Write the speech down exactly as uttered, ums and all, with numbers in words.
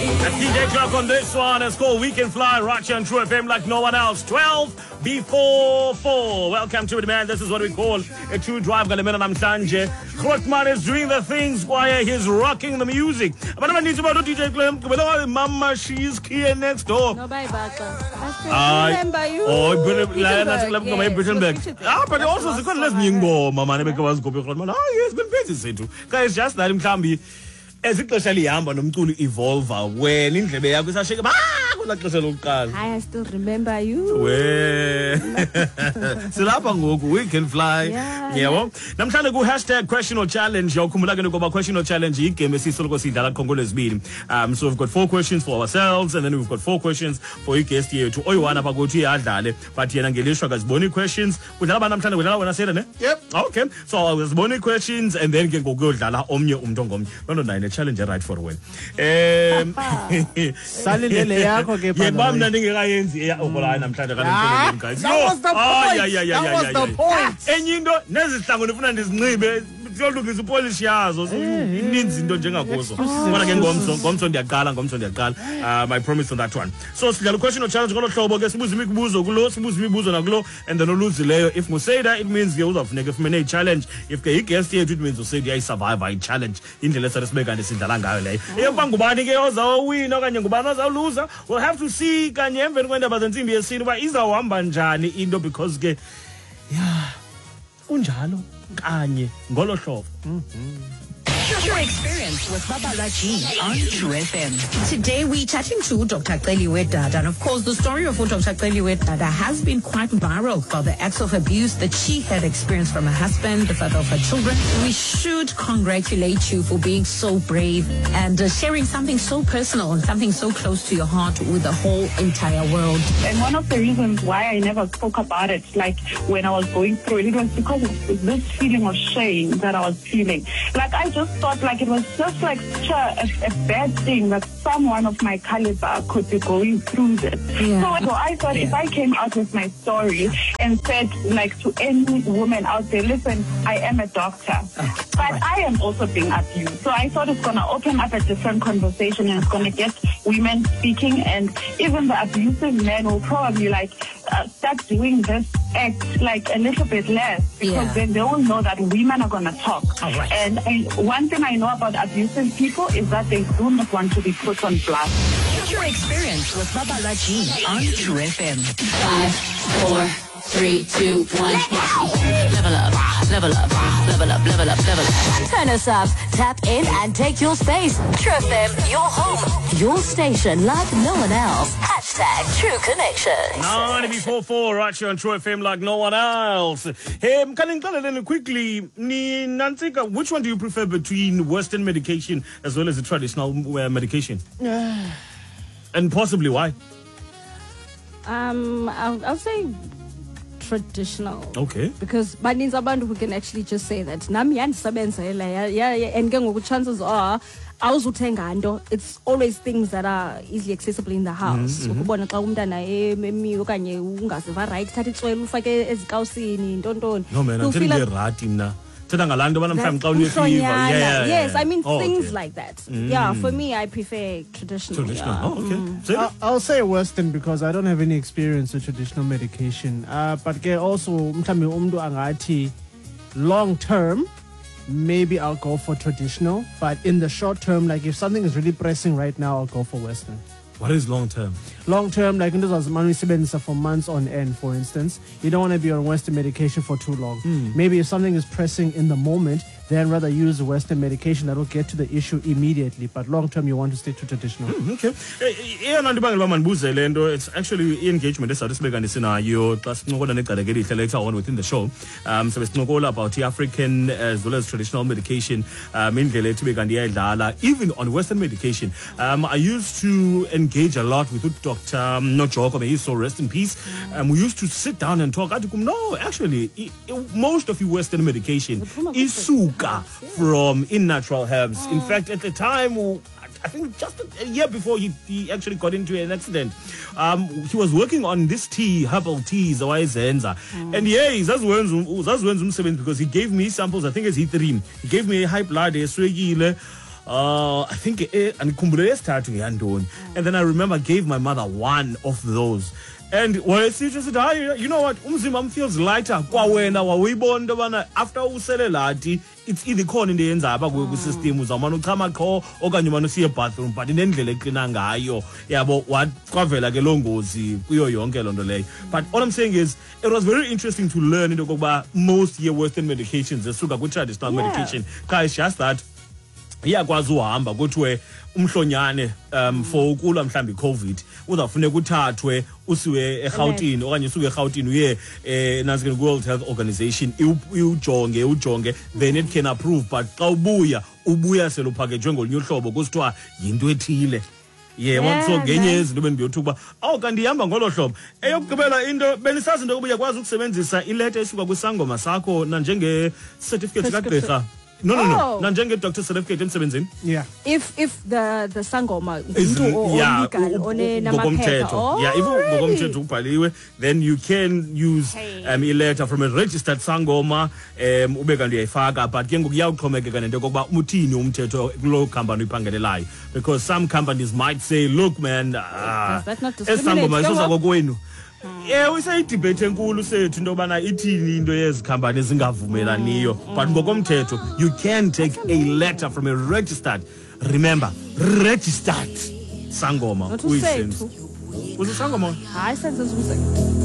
D J Clark on this one. It's called We Can Fly, right here on True F M like no one else. twelve before four. Welcome to it, man. This is what we call a true drive. Galimena Namhlanje. Grootman is doing the things while he's rocking the music. But I need to know D J Clark. Mama, she's here next door. No, bye, Baka. I remember you. Oh, Bittenberg. Yes. Ah, but also, it's got less Ningbo. Mama, never was go Grootman. Ah, yes, been busy too. Guys, just that him can be. Ezixesha lihamba nomculo evolve wena indlebe yakho isasheka ba kulaxesha lokuqala. I still remember you. We silapha ngoku We Can Fly. Yebo. Namhlanje ku hashtag question or challenge yawukhumbula ke ngoba question or challenge igame esisoloko sidlala khongolo ezibili. Um so we've got four questions for ourselves and then we've got four questions for igest yethu. Oyiwana apha kuthi iyadlale but yena ngelishwa kaziboni questions. Udlala ba namhlanje udlala wena sele ne? Yep. Okay. So aziboni questions and then ke ngoku uyodlala omnye umuntu ngomnye. Lona nine challenge right for a while. Um salindele yakho ke baba. Yeba mina ndingekayenzi okola namhlanje kanti guys. That was the point. That was the point. Enye into nezihlango ndifuna ndizinxibe siyolungisa ipolish yazo ininzi into njengakuzo. Kodwa ke ngomso ngomso ndiyaqala ngomso ndiyaqala. Um I promise on that one. So sidlala question or challenge ngolo hlobo ke sibuza imibuzo kulo sibuza imibuzo nakulo and then oluzileyo if mu say that it means ke uzawufuneka ufumene i-challenge if ke igest yethu it means usay uyayisurvive i-challenge indlela esasibeka kanti sidlala ngayo leyo. Eyokuba ngubani ke ozawuwina okanye ngubani ozawuluza we'll have to see kanye emveni kwendaba zensimbi yesini uba izawuhamba njani into because ke yeah unjalo kanye ngolo hlobo. Your experience with Babala G on True F M. Today we're chatting to Doctor Celiwe Dada, and of course the story of Doctor Celiwe Dada has been quite viral for the acts of abuse that she had experienced from her husband, the father of her children. We should congratulate you for being so brave and uh, sharing something so personal and something so close to your heart with the whole entire world. And one of the reasons why I never spoke about it, like when I was going through it, it was because of this feeling of shame that I was feeling. Like I just thought like it was just like such a, a, a bad thing that someone of my caliber could be going through this. Yeah. So, so I thought yeah. if I came out with my story and said like to any woman out there, listen, I am a doctor, oh, but right. I am also being abused. So I thought it's going to open up a different conversation and it's going to get women speaking, and even the abusive men will probably like uh, start doing this act like a little bit less because yeah. then they all know that women are going to talk. Right. And, and one thing I know about abusive people is that they do not want to be put on blast. Your experience with Babala G on True F M. Five, four, three, two, one. Level up, level up, level up, level up, level up. Turn us up, tap in and take your space. True F M, your home, your station like no one else. Hashtag True Connections. nine before four, right here on True F M like no one else. Hey, can you tell us quickly, ni Nantika, which one do you prefer between Western medication as well as the traditional uh, medication? And possibly why? Um, I'll, I'll say traditional. Okay. Because baninzi abantu who can actually just say that nami yandisebenzela yeah yeah and ke ngoku chances are awuzuthenga nto. It's always things that are easily accessible in the house. Ukubona xa umntana emi okanye ungaziva right thatha itswele ufake ezikawusini ntontoni. No man, I'm telling you right mna. Yeah, yes, I mean oh, things okay. like that. Mm. Yeah, for me, I prefer traditional. Traditional. Yeah. Oh, okay. Mm. I'll, I'll say Western because I don't have any experience with traditional medication. Uh, but ke also mthambi umntu angathi long term, maybe I'll go for traditional. But in the short term, like if something is really pressing right now, I'll go for Western. What is long term? Long term, like into those for months on end, for instance, you don't want to be on Western medication for too long. Mm. Maybe if something is pressing in the moment, then rather use the Western medication that will get to the issue immediately. But long term, you want to stick to traditional. Mm, okay. It's actually engagement. That's how you later on within the show. Um, so it's not all about the African as well as traditional medication. Um, even on Western medication, um, I used to engage a lot with Doctor Um, not joke, may he so rest in peace. Um, we used to sit down and talk. I told him, no, actually, it, it, most of your Western medication is suka from in natural herbs. In fact, at the time, I think just a year before he, he actually got into an accident, um, he was working on this tea, herbal teas, Zenza. Mm. And yeah, that's when because he gave me samples, I think it's E three. He gave me a high blood, uh, I think eh, andikhumbule esithathu ngeyantoni. And then I remember I gave my mother one of those. And wayesithi sithi hayi, you know what, umzimba am feels lighter kwawena wawuyibona into yobana after usele lathi it's either khona into eyenzayo apha kuyo kwisystem uzawumane uchama qho okanye umane usiye ebathroom but inendlela eqina ngayo yabo kwavela ke loo ngozi kuyo yonke loo nto leyo. But all I'm saying is it was very interesting to learn into yokokuba most ye western medications zisuka kwi-traditional Yeah. medication qha it's just that iyakwazi uhamba kuthiwe umhlonyane um for ukulwa mhlawumbi i-COVID uzawufuneka uthathwe usiwe eRhawutini okanye usuke eRhawutini uye eh nansi ke World Health Organization iwujonge ujonge then it can approve but xa ubuya ubuya seluphakejwe ngolunye uhlobo kusithiwa yinto ethile. Yeah, Yeah, so ngenye nice. yezinto bendiyothuka uba awu kanti ihamba ngolo hlobo. Eyokugqibela into benisazi into yokuba uyakwazi ukusebenzisa ileta esuka kwisangoma sakho nanjenge-certificate Prescription. kagqirha. No, no, no. Oh. Nanjenge-doctor certificate emsebenzini. Yeah. if if the the sangoma Is- ngumntu yeah, olegal u- u- one u- namaphepha. ngokomthetho. Yeah, if Oh, really? ngokomthetho ubhaliwe then you can use Hey. um, a letter from a registered sangoma um ube kanti uyayifaka but ke ngoku iyawuxhomekeka nento yokokuba uthini umthetho kuloo company uyiphangelelayo because some companies might say look man uh, Does that not discriminate? esangoma Ke isoza ngoku? kokwenu. Yeah, usayidebate enkulu sethu into yobana ithini into yezi company ezingavumelaniyo but ngokomthetho you can take a letter from a registered, remember, registered sangoma Not uyisebenzise. usethu. Usisangoma? Hayi senze umsebenzi.